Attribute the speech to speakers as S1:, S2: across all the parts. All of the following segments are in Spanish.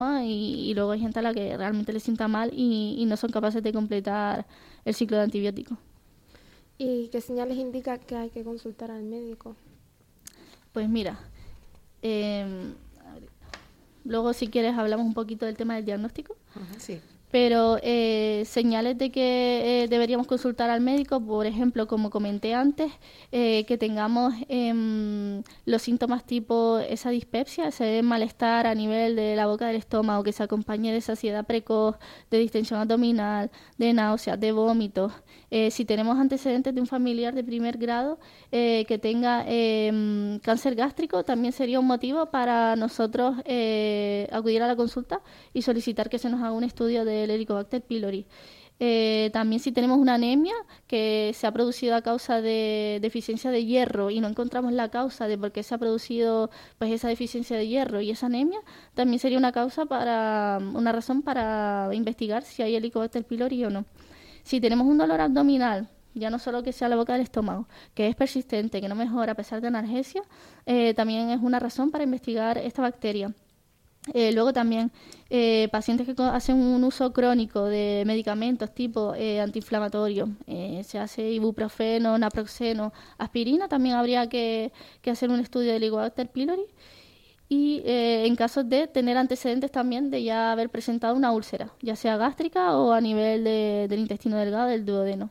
S1: y luego hay gente a la que realmente le sienta mal y no son capaces de completar el ciclo de antibióticos.
S2: ¿Y qué señales indica que hay que consultar al médico?
S1: Pues mira, eh, luego si quieres hablamos un poquito del tema del diagnóstico.
S3: Ajá, sí.
S1: Pero señales de que deberíamos consultar al médico, por ejemplo, como comenté antes, que tengamos los síntomas tipo esa dispepsia, ese malestar a nivel de la boca del estómago, que se acompañe de saciedad precoz, de distensión abdominal, de náuseas, de vómitos. Si tenemos antecedentes de un familiar de primer grado que tenga cáncer gástrico, también sería un motivo para nosotros acudir a la consulta y solicitar que se nos haga un estudio del Helicobacter pylori. También si tenemos una anemia que se ha producido a causa de deficiencia de hierro y no encontramos la causa de por qué se ha producido pues esa deficiencia de hierro y esa anemia, también sería una razón para investigar si hay Helicobacter pylori o no. Si tenemos un dolor abdominal, ya no solo que sea la boca del estómago, que es persistente, que no mejora a pesar de analgesia, también es una razón para investigar esta bacteria. Luego también pacientes que hacen un uso crónico de medicamentos tipo antiinflamatorios, se hace ibuprofeno, naproxeno, aspirina, también habría que hacer un estudio de Helicobacter pylori. Y en casos de tener antecedentes también de ya haber presentado una úlcera, ya sea gástrica o a nivel del intestino delgado, del duodeno.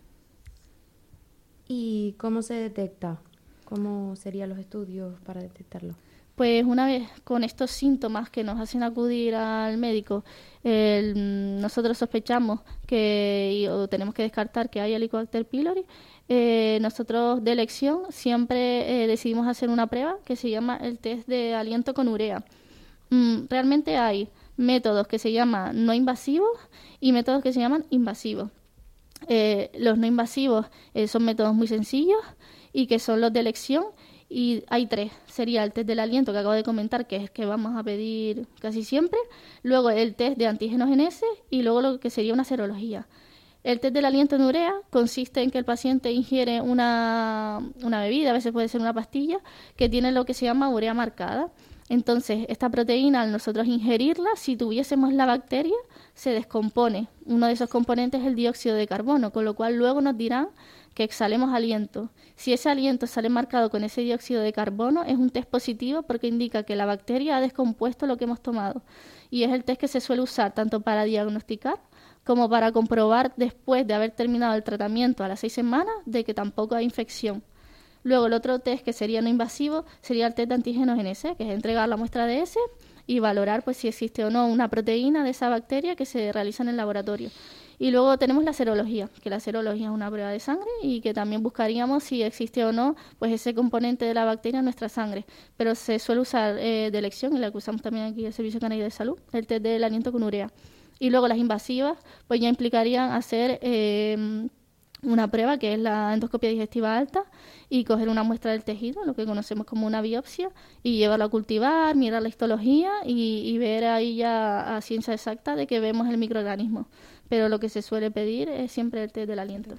S4: ¿Y cómo se detecta? ¿Cómo serían los estudios para detectarlo?
S1: Pues una vez con estos síntomas que nos hacen acudir al médico, nosotros sospechamos o tenemos que descartar que hay Helicobacter pylori, nosotros de elección siempre decidimos hacer una prueba que se llama el test de aliento con urea. Realmente hay métodos que se llaman no invasivos y métodos que se llaman invasivos. Los no invasivos son métodos muy sencillos y que son los de elección. Y hay tres. Sería el test del aliento que acabo de comentar, que es el que vamos a pedir casi siempre. Luego el test de antígenos en S y luego lo que sería una serología. El test del aliento en urea consiste en que el paciente ingiere una bebida, a veces puede ser una pastilla, que tiene lo que se llama urea marcada. Entonces, esta proteína, al nosotros ingerirla, si tuviésemos la bacteria, se descompone. Uno de esos componentes es el dióxido de carbono, con lo cual luego nos dirán que exhalemos aliento. Si ese aliento sale marcado con ese dióxido de carbono, es un test positivo porque indica que la bacteria ha descompuesto lo que hemos tomado. Y es el test que se suele usar tanto para diagnosticar como para comprobar después de haber terminado el tratamiento a las 6 semanas de que tampoco hay infección. Luego el otro test que sería no invasivo sería el test de antígenos en S, que es entregar la muestra de S y valorar pues si existe o no una proteína de esa bacteria que se realiza en el laboratorio. Y luego tenemos la serología, que la serología es una prueba de sangre y que también buscaríamos si existe o no pues ese componente de la bacteria en nuestra sangre. Pero se suele usar de elección, y la que usamos también aquí el Servicio Canario de Salud, el test del aliento con urea. Y luego las invasivas pues ya implicarían hacer una prueba que es la endoscopia digestiva alta y coger una muestra del tejido, lo que conocemos como una biopsia, y llevarla a cultivar, mirar la histología y ver ahí ya a ciencia exacta de que vemos el microorganismo. Pero lo que se suele pedir es siempre el test del aliento.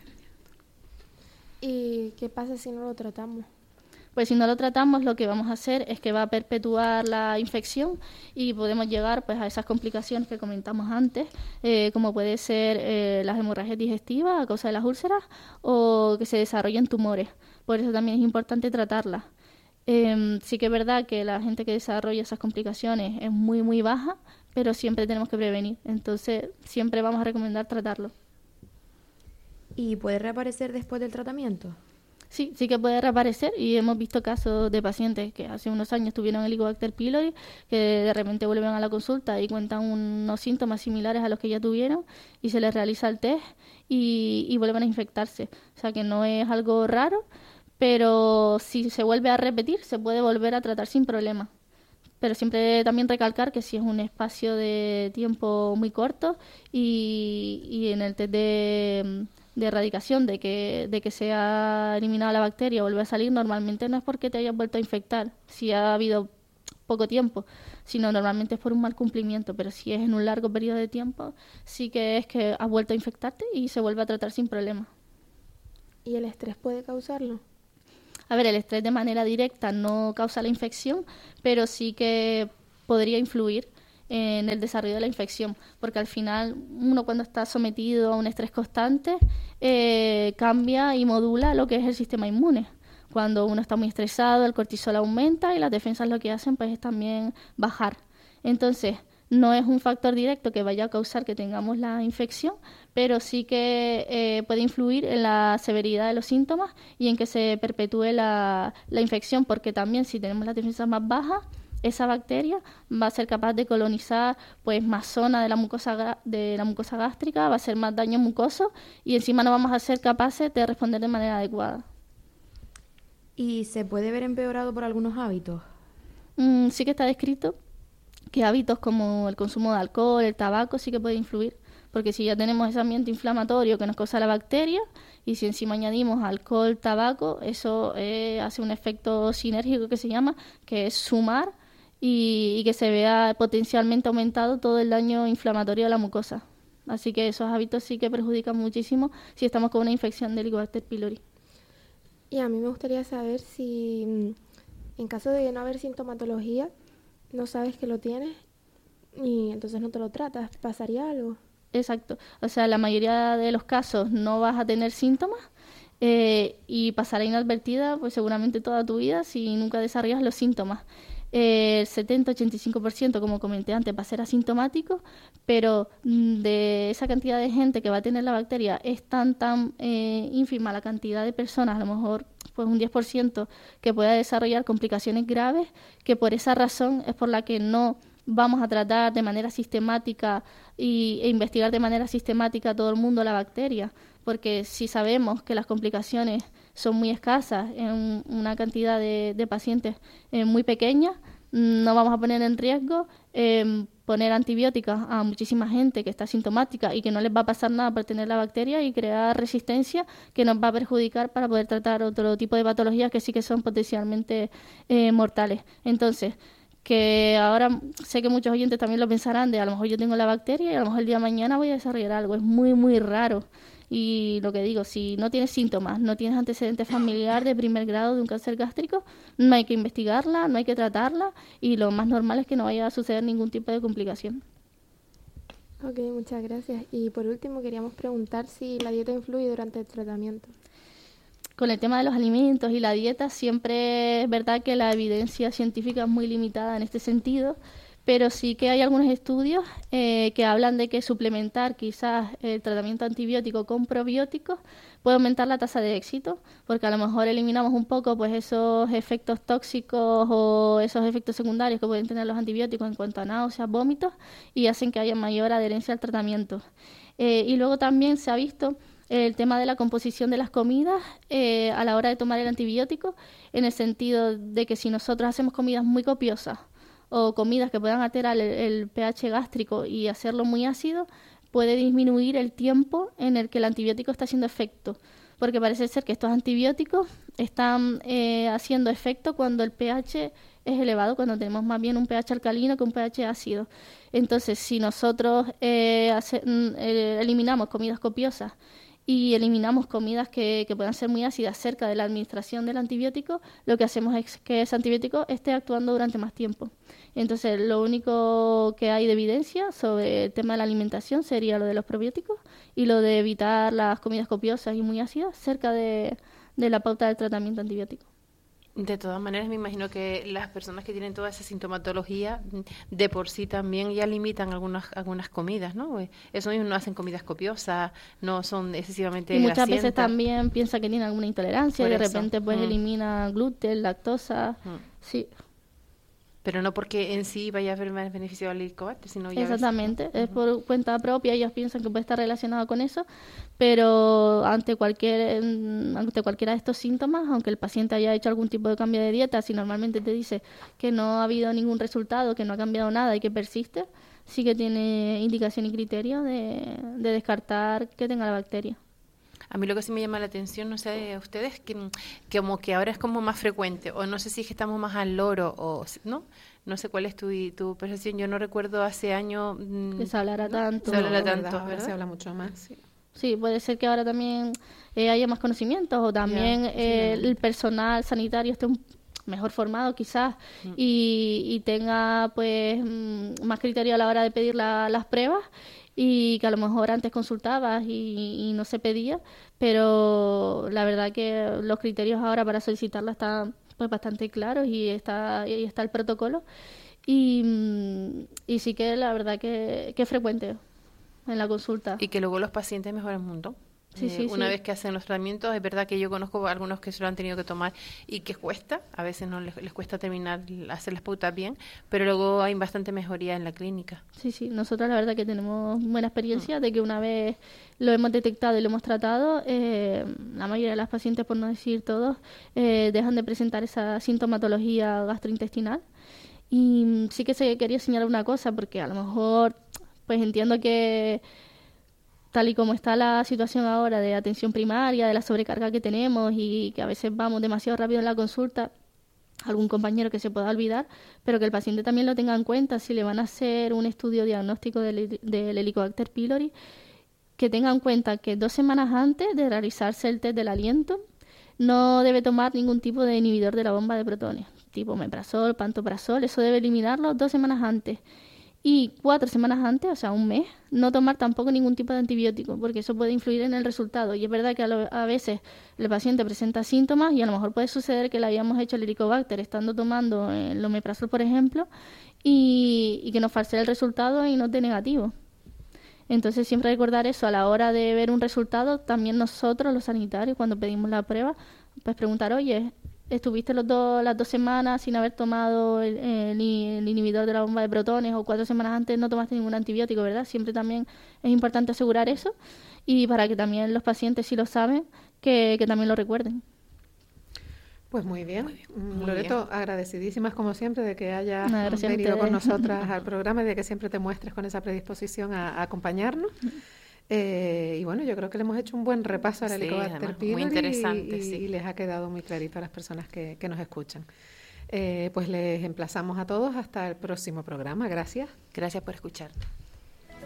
S2: ¿Y qué pasa si no lo tratamos?
S1: Pues si no lo tratamos, lo que vamos a hacer es que va a perpetuar la infección y podemos llegar pues a esas complicaciones que comentamos antes, como puede ser las hemorragias digestivas a causa de las úlceras o que se desarrollen tumores. Por eso también es importante tratarlas. Sí que es verdad que la gente que desarrolla esas complicaciones es muy, muy baja, pero siempre tenemos que prevenir. Entonces, siempre vamos a recomendar tratarlo.
S4: ¿Y puede reaparecer después del tratamiento?
S1: Sí, sí que puede reaparecer y hemos visto casos de pacientes que hace unos años tuvieron Helicobacter pylori, que de repente vuelven a la consulta y cuentan unos síntomas similares a los que ya tuvieron y se les realiza el test y vuelven a infectarse. O sea que no es algo raro, pero si se vuelve a repetir se puede volver a tratar sin problema. Pero siempre también recalcar que si es un espacio de tiempo muy corto y en el test de erradicación de que se ha eliminado la bacteria o vuelve a salir, normalmente no es porque te hayas vuelto a infectar, si ha habido poco tiempo, sino normalmente es por un mal cumplimiento, pero si es en un largo periodo de tiempo, sí que es que has vuelto a infectarte y se vuelve a tratar sin problema.
S2: ¿Y el estrés puede causarlo?
S1: A ver, el estrés de manera directa no causa la infección, pero sí que podría influir en el desarrollo de la infección, porque al final uno cuando está sometido a un estrés constante cambia y modula lo que es el sistema inmune. Cuando uno está muy estresado, el cortisol aumenta y las defensas lo que hacen pues es también bajar. Entonces, no es un factor directo que vaya a causar que tengamos la infección, pero sí que puede influir en la severidad de los síntomas y en que se perpetúe la infección, porque también si tenemos las defensas más bajas, esa bacteria va a ser capaz de colonizar pues más zona de la mucosa gástrica, va a hacer más daño mucoso y encima no vamos a ser capaces de responder de manera adecuada.
S4: ¿Y se puede ver empeorado por algunos hábitos?
S1: Sí que está descrito que hábitos como el consumo de alcohol, el tabaco sí que puede influir, porque si ya tenemos ese ambiente inflamatorio que nos causa la bacteria y si encima añadimos alcohol, tabaco, eso hace un efecto sinérgico que se llama, que es sumar y que se vea potencialmente aumentado todo el daño inflamatorio de la mucosa. Así que esos hábitos sí que perjudican muchísimo si estamos con una infección de Helicobacter pylori.
S2: Y a mí me gustaría saber si en caso de no haber sintomatología, no sabes que lo tienes y entonces no te lo tratas, ¿pasaría algo?
S1: Exacto. O sea, la mayoría de los casos no vas a tener síntomas y pasará inadvertida pues seguramente toda tu vida si nunca desarrollas los síntomas. El 70-85%, como comenté antes, va a ser asintomático, pero de esa cantidad de gente que va a tener la bacteria es tan ínfima la cantidad de personas, a lo mejor pues un 10% que pueda desarrollar complicaciones graves, que por esa razón es por la que no vamos a tratar de manera sistemática e investigar de manera sistemática a todo el mundo la bacteria, porque si sabemos que las complicaciones son muy escasas en una cantidad de pacientes muy pequeña, no vamos a poner en riesgo poner antibióticos a muchísima gente que está sintomática y que no les va a pasar nada por tener la bacteria y crear resistencia que nos va a perjudicar para poder tratar otro tipo de patologías que sí que son potencialmente mortales. Entonces, que ahora sé que muchos oyentes también lo pensarán de a lo mejor yo tengo la bacteria y a lo mejor el día de mañana voy a desarrollar algo. Es muy, muy raro. Y lo que digo, si no tienes síntomas, no tienes antecedente familiar de primer grado de un cáncer gástrico, no hay que investigarla, no hay que tratarla y lo más normal es que no vaya a suceder ningún tipo de complicación.
S2: Ok, muchas gracias. Y por último queríamos preguntar si la dieta influye durante el tratamiento.
S1: Con el tema de los alimentos y la dieta, siempre es verdad que la evidencia científica es muy limitada en este sentido, pero sí que hay algunos estudios que hablan de que suplementar quizás el tratamiento antibiótico con probióticos puede aumentar la tasa de éxito, porque a lo mejor eliminamos un poco pues esos efectos tóxicos o esos efectos secundarios que pueden tener los antibióticos en cuanto a náuseas, vómitos, y hacen que haya mayor adherencia al tratamiento. Y luego también se ha visto el tema de la composición de las comidas a la hora de tomar el antibiótico, en el sentido de que si nosotros hacemos comidas muy copiosas o comidas que puedan alterar el pH gástrico y hacerlo muy ácido, puede disminuir el tiempo en el que el antibiótico está haciendo efecto, porque parece ser que estos antibióticos están haciendo efecto cuando el pH es elevado, cuando tenemos más bien un pH alcalino que un pH ácido. Entonces, si nosotros eliminamos comidas copiosas y eliminamos comidas que puedan ser muy ácidas cerca de la administración del antibiótico, lo que hacemos es que ese antibiótico esté actuando durante más tiempo. Entonces, lo único que hay de evidencia sobre el tema de la alimentación sería lo de los probióticos y lo de evitar las comidas copiosas y muy ácidas cerca de la pauta del tratamiento antibiótico.
S3: De todas maneras, me imagino que las personas que tienen toda esa sintomatología de por sí también ya limitan algunas comidas, ¿no? Eso mismo, no hacen comidas copiosas, no son excesivamente
S1: y muchas
S3: grasientas.
S1: veces también piensa que tiene alguna intolerancia y de repente pues elimina gluten, lactosa, sí.
S3: Pero no porque en sí vaya a haber más beneficio al Helicobacter, sino ya
S1: exactamente, es por cuenta propia, ellos piensan que puede estar relacionado con eso, pero ante cualquiera de estos síntomas, aunque el paciente haya hecho algún tipo de cambio de dieta, si normalmente te dice que no ha habido ningún resultado, que no ha cambiado nada y que persiste, sí que tiene indicación y criterio de descartar que tenga la bacteria.
S3: A mí lo que sí me llama la atención, no sé, a ustedes, que como que ahora es como más frecuente, o no sé si es que estamos más al loro, o no, no sé cuál es tu percepción. Yo no recuerdo hace años
S1: que se hablara tanto.
S3: Se hablara tanto,
S5: ¿verdad?
S3: ¿verdad?
S5: Se habla mucho más, sí.
S1: Sí, puede ser que ahora también haya más conocimientos o también el personal sanitario esté mejor formado quizás y tenga pues más criterio a la hora de pedir las pruebas, y que a lo mejor antes consultabas y no se pedía, pero la verdad que los criterios ahora para solicitarla están pues bastante claros y está el protocolo, y sí que la verdad que es frecuente en la consulta.
S3: Y que luego los pacientes mejoran un montón. Una vez que hacen los tratamientos, es verdad que yo conozco algunos que se lo han tenido que tomar y que cuesta, a veces no les cuesta terminar, hacer las pautas bien, pero luego hay bastante mejoría en la clínica.
S1: Sí, nosotros la verdad que tenemos buena experiencia de que una vez lo hemos detectado y lo hemos tratado, la mayoría de las pacientes, por no decir todos, dejan de presentar esa sintomatología gastrointestinal. Y sí que se quería señalar una cosa, porque a lo mejor pues entiendo que tal y como está la situación ahora de atención primaria, de la sobrecarga que tenemos y que a veces vamos demasiado rápido en la consulta, algún compañero que se pueda olvidar, pero que el paciente también lo tenga en cuenta si le van a hacer un estudio diagnóstico del Helicobacter pylori, que tenga en cuenta que 2 semanas antes de realizarse el test del aliento no debe tomar ningún tipo de inhibidor de la bomba de protones, tipo omeprazol, pantoprazol, eso debe eliminarlo 2 semanas antes. Y 4 semanas antes, o sea, un mes, no tomar tampoco ningún tipo de antibiótico, porque eso puede influir en el resultado. Y es verdad que a veces el paciente presenta síntomas y a lo mejor puede suceder que le hayamos hecho el Helicobacter estando tomando el omeprazol, por ejemplo, y que nos falsee el resultado y no esté negativo. Entonces, siempre recordar eso a la hora de ver un resultado. También nosotros, los sanitarios, cuando pedimos la prueba, pues preguntar, oye, ¿estuviste las 2 semanas sin haber tomado el inhibidor de la bomba de protones, o 4 semanas antes no tomaste ningún antibiótico, verdad? Siempre también es importante asegurar eso, y para que también los pacientes, si lo saben, que también lo recuerden.
S5: Pues muy bien. Loreto, agradecidísimas como siempre de que hayas
S1: Gracias
S5: venido con nosotras al programa y de que siempre te muestres con esa predisposición a acompañarnos. Y bueno, yo creo que le hemos hecho un buen repaso al Helicobacter pylori,
S3: muy interesante,
S5: y les ha quedado muy clarito a las personas que nos escuchan. Pues les emplazamos a todos hasta el próximo programa. Gracias.
S3: Gracias por escuchar.